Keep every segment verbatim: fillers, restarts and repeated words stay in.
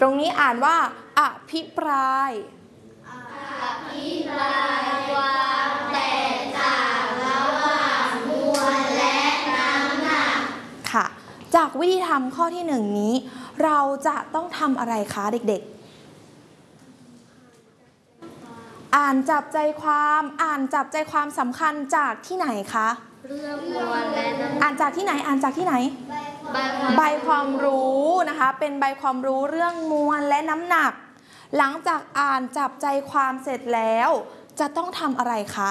รงนี้อ่านว่าอภิปรายอภิปรายความแตกต่างระหว่างมวลและน้ำหนักค่ะจากวิธีทำข้อที่หนึ่งนี้เราจะต้องทำอะไรคะเด็กๆอ่านจับใจความอ่านจับใจความสำคัญจากที่ไหนคะเรื่องมวลและน้ำหนักอ่านจากที่ไหนอ่านจากที่ไหนใบความรู้นะคะเป็นใบความรู้เรื่องมวลและน้ำหนักหลังจากอ่านจับใจความเสร็จแล้วจะต้องทำอะไรคะ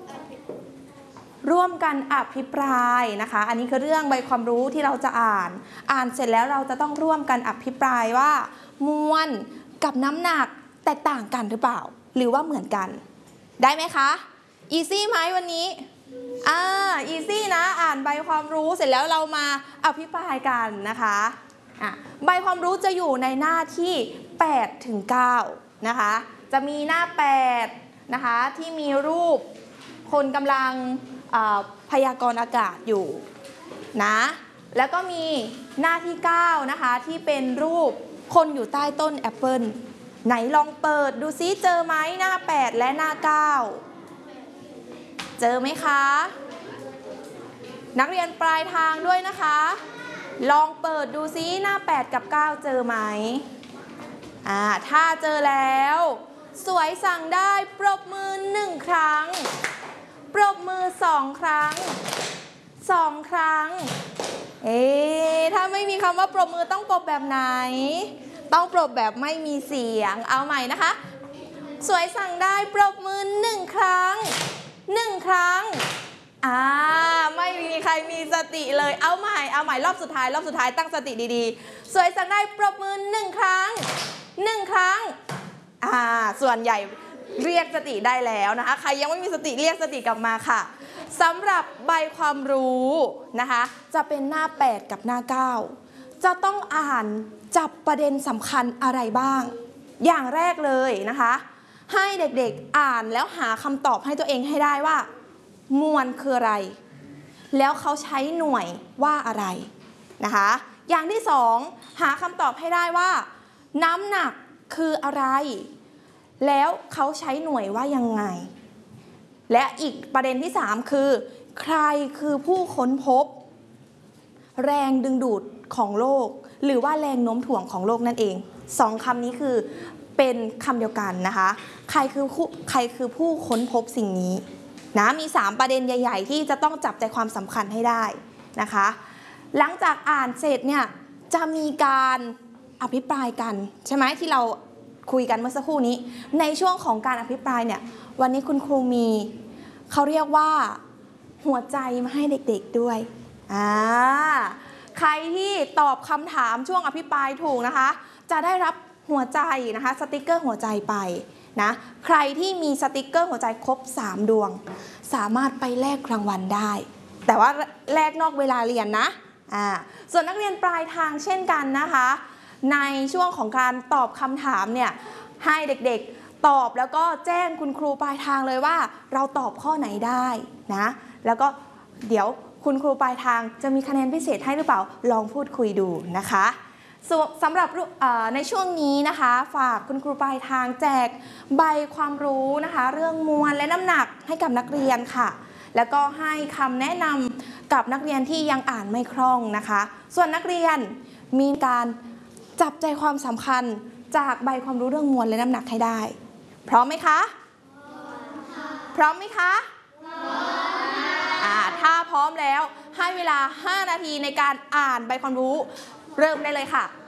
ร่วมกันอภิปรายนะคะอันนี้คือเรื่องใบความรู้ที่เราจะอ่านอ่านเสร็จแล้วเราจะต้องร่วมกันอภิปรายว่ามวลกับน้ำหนักแตกต่างกันหรือเปล่าหรือว่าเหมือนกันได้ไหมคะอีซี่ไหมวันนี้อ่าอีซี่นะอ่านใบความรู้เสร็จแล้วเรามาอภิปรายกันนะคะอ่ะใบความรู้จะอยู่ในหน้าที่แปดถึงเก้านะคะจะมีหน้าแปดนะคะที่มีรูปคนกำลังพยากรณ์อากาศอยู่นะแล้วก็มีหน้าที่เก้านะคะที่เป็นรูปคนอยู่ใต้ต้นแอปเปิลไหนลองเปิดดูซิเจอไหมหน้าแปดและหน้าเก้าเจอไหมคะนักเรียนปลายทางด้วยนะคะลองเปิดดูซิหน้าแปดกับเก้าเจอไหมอ่าถ้าเจอแล้วสวยสั่งได้ปรบมือหนึ่งครั้งปรบมือสองครั้งสองครั้งเอ๊ะถ้าไม่มีคำว่าปรบมือต้องปรบแบบไหนต้องปรบแบบไม่มีเสียงเอาใหม่นะคะสวยสั่งได้ปรบมือหนึ่งครั้งหนึ่งครั้งอ่าไม่มีใครมีสติเลยเอาใหม่เอาใหม่รอบสุดท้ายรอบสุดท้ายตั้งสติดีๆสวยสั่งได้ปรบมือหนึ่งครั้งหนึ่งครั้งอ่าส่วนใหญ่เรียกสติได้แล้วนะคะใครยังไม่มีสติเรียกสติกลับมาค่ะสำหรับใบความรู้นะคะจะเป็นหน้าแปดกับหน้าเก้าจะต้องอ่านจับประเด็นสำคัญอะไรบ้างอย่างแรกเลยนะคะให้เด็กๆอ่านแล้วหาคำตอบให้ตัวเองให้ได้ว่ามวลคืออะไรแล้วเขาใช้หน่วยว่าอะไรนะคะอย่างที่สองหาคำตอบให้ได้ว่าน้ำหนักคืออะไรแล้วเขาใช้หน่วยว่ายังไงและอีกประเด็นที่สามคือใครคือผู้ค้นพบแรงดึงดูดของโลกหรือว่าแรงโน้มถ่วงของโลกนั่นเองสองคำนี้คือเป็นคำเดียวกันนะคะใครคือใครคือผู้ค้นพบสิ่งนี้นะมีสามประเด็นใหญ่ๆที่จะต้องจับใจความสำคัญให้ได้นะคะหลังจากอ่านเสร็จเนี่ยจะมีการอภิปรายกันใช่ไหมที่เราคุยกันเมื่อสักครู่นี้ในช่วงของการอภิปรายเนี่ยวันนี้คุณครูมีเขาเรียกว่าหัวใจมาให้เด็กๆด้วยอ่าใครที่ตอบคำถามช่วงอภิปรายถูกนะคะจะได้รับหัวใจนะคะสติกเกอร์หัวใจไปนะใครที่มีสติกเกอร์หัวใจครบสามดวงสามารถไปแลกรางวัลได้แต่ว่าแลกนอกเวลาเรียนนะอ่าส่วนนักเรียนปลายทางเช่นกันนะคะในช่วงของการตอบคำถามเนี่ยให้เด็กๆตอบแล้วก็แจ้งคุณครูปลายทางเลยว่าเราตอบข้อไหนได้นะแล้วก็เดี๋ยวคุณครูปลายทางจะมีคะแนนพิเศษให้หรือเปล่าลองพูดคุยดูนะคะสำหรับในช่วงนี้นะคะฝากคุณครูปลายทางแจกใบความรู้นะคะเรื่องมวลและน้ำหนักให้กับนักเรียนค่ะแล้วก็ให้คำแนะนำกับนักเรียนที่ยังอ่านไม่คล่องนะคะส่วนนักเรียนมีการจับใจความสำคัญจากใบความรู้เรื่องมวลและน้ำหนักให้ได้พร้อมไหมคะพร้อมไหมคะอ่าถ้าพร้อมแล้วให้เวลาห้านาทีในการอ่านใบความรู้เริ่มได้เลยค่ะ